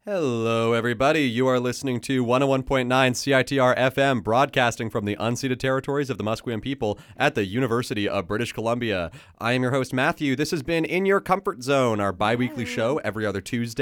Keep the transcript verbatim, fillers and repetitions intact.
Hello, everybody. You are listening to one oh one point nine C I T R F M, broadcasting from the unceded territories of the Musqueam people at the University of British Columbia. I am your host, Matthew. This has been In Your Comfort Zone, our bi-weekly show every other Tuesday